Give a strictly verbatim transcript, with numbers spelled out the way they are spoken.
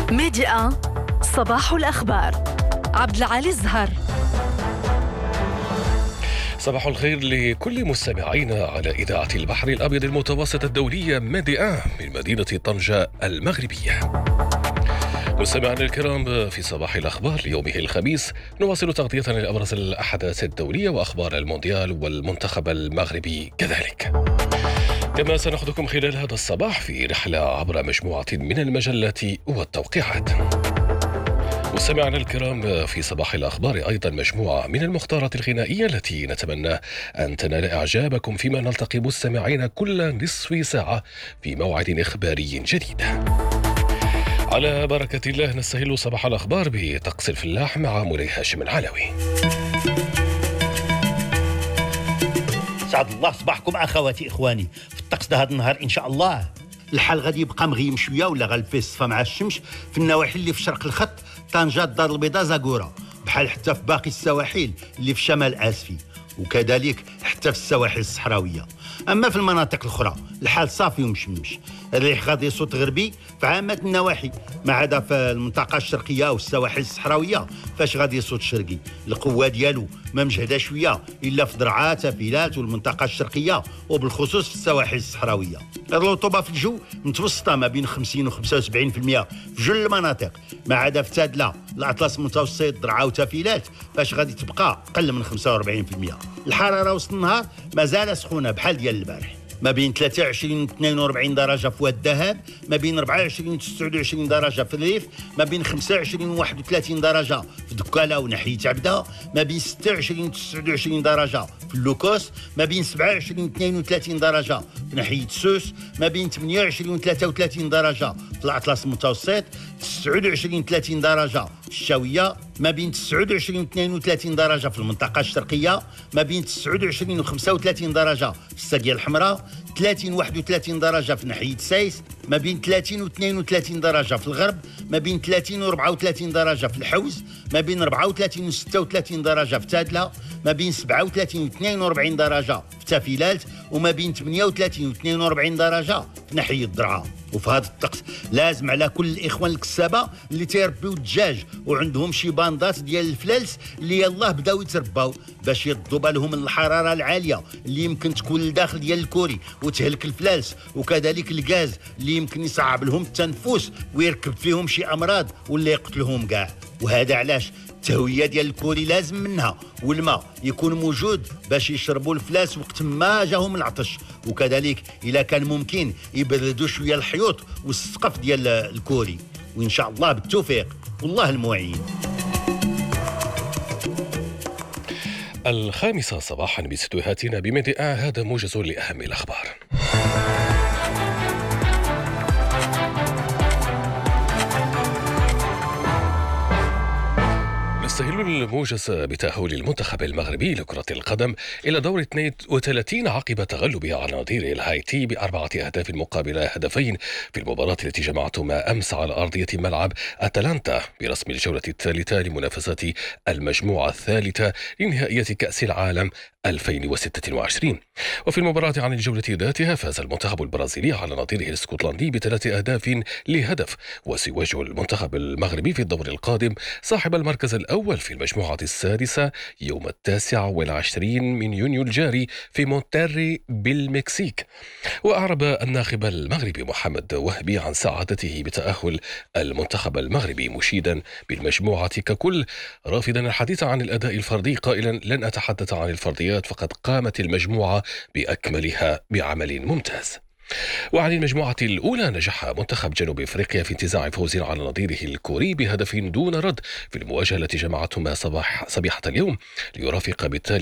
ميديا صباح الأخبار. عبد العالي الزهر. صباح الخير لكل مستمعينا على إذاعة البحر الأبيض المتوسط الدولية ميديا من مدينة طنجة المغربية. مستمعينا الكرام، في صباح الأخبار ليومه الخميس نواصل تغطيتنا لأبرز الأحداث الدولية وأخبار المونديال والمنتخب المغربي كذلك. كما سنأخذكم خلال هذا الصباح في رحلة عبر مجموعة من المجلات والتوقيعات. مستمعينا الكرام، في صباح الأخبار أيضا مجموعة من المختارات الغنائية التي نتمنى أن تنال إعجابكم، فيما نلتقي مستمعين كل نصف ساعة في موعد إخباري جديد. على بركة الله نستهل صباح الأخبار بطقس الفلاح مع مولاي هاشم العلوي. سعد الله صباحكم أخواتي إخواني. في الطقس ده هذا النهار إن شاء الله الحال غادي يبقى مغيم شويه ولا غالفي الصفا مع الشمس في النواحي اللي في شرق الخط، طنجة، الدار البيضاء، زاكورا، بحال حتى في باقي السواحل اللي في شمال اسفي، وكذلك حتى في السواحل الصحراويه. اما في المناطق الاخرى الحال صافي ومشمش، الريح غادي يصوت غربي في عامه النواحي، ما عدا في المنطقه الشرقيه والسواحل الصحراويه فاش غادي يصوت شرقي. القوه ديالو ما مجهده شويه الا في درعا، تافيلات والمنطقه الشرقيه، وبالخصوص في السواحل الصحراويه. الرطوبه في الجو متوسطه ما بين خمسين و خمسة وسبعين بالمئة في جل المناطق، ما عدا في تادله، الاطلس المتوسط، درعا وتافيلات فاش غادي تبقى اقل من خمسة وأربعين بالمئة. الحراره وسط النهار مازال سخونه بحال ديال البارح، ما بين ثلاثة وعشرين و اثنين وأربعين درجه في واد الذهب، ما بين أربعة وعشرين و تسعة وعشرين درجه في الريف، ما بين خمسة وعشرين و واحد وثلاثين درجه في دكاله وناحيه عبده، ما بين ستة وعشرين و تسعة وعشرين درجه في اللوكوس، ما بين سبعة وعشرين و اثنين وثلاثين درجه في ناحيه سوس، ما بين ثمانية وعشرين و ثلاثة وثلاثين درجه في الاطلس المتوسط، تسعة وعشرين و ثلاثين درجه في الشاويه، ما بين تسعة وعشرين و اثنين وثلاثين درجه في المنطقه الشرقيه، ما بين تسعة وعشرين و خمسة وثلاثين درجه في الساقيه الحمراء، ثلاثين و واحد وثلاثين درجه في ناحيه سايس، ما بين ثلاثين و اثنين وثلاثين درجه في الغرب، ما بين ثلاثين و أربعة وثلاثين درجه في الحوز، ما بين أربعة وثلاثين و ستة وثلاثين درجه في تادله، ما بين سبعة وثلاثين و اثنين وأربعين درجه في تافيلات، وما بين ثمانية وثلاثين و اثنين وأربعين درجه في ناحيه الدرعا. وفي هذا الطقس لازم على كل الاخوان الكسابه اللي تيربيو الدجاج وعندهم شي باندات ديال الفلالس اللي يلاه بداو يترباو باش يردوا بالهم من الحراره العاليه اللي يمكن تكون لداخل ديال الكوري وتهلك الفلالس، وكذلك الغاز اللي يمكن يصعب لهم التنفس ويركب فيهم شي امراض ولا يقتلهم كاع. وهذا علاش التهويه ديال الكوري لازم منها، والماء يكون موجود باش يشربوا الفلاس وقت ما جاهم العطش، وكذلك اذا كان ممكن يبردوا شويه الحيوط والسقف ديال الكوري. وان شاء الله بالتوفيق والله المعين. الخامسة صباحا باستديوهاتنا بميديا، هذا موجز لأهم الأخبار. نستهل الموجز بتأهل المنتخب المغربي لكرة القدم إلى دور اثنين وثلاثين عقب تغلبه على نظيره الهايتي بأربعة أهداف مقابل هدفين في المباراة التي جمعتهما أمس على أرضية ملعب أتلانتا برسم الجولة الثالثة لمنافسة المجموعة الثالثة لنهائية كأس العالم ألفين وستة وعشرين. وفي المباراة عن الجولة ذاتها فاز المنتخب البرازيلي على نظيره الاسكتلندي بثلاث أهداف لهدف، وسيواجه المنتخب المغربي في الدور القادم صاحب المركز الأول في المجموعة السادسة يوم التاسع والعشرين من يونيو الجاري في مونتيري بالمكسيك. وأعرب الناخب المغربي محمد وهبي عن سعادته بتأهل المنتخب المغربي، مشيدا بالمجموعة ككل، رافضا الحديث عن الأداء الفردي، قائلا: لن أتحدث عن الفرديات، فقد قامت المجموعة بأكملها بعمل ممتاز. وعن المجموعة الأولى، نجح منتخب جنوب أفريقيا في انتزاع فوز على نظيره الكوري بهدف دون رد في المواجهة التي جمعتهما صباح صبيحة اليوم، ليرافق بالتالي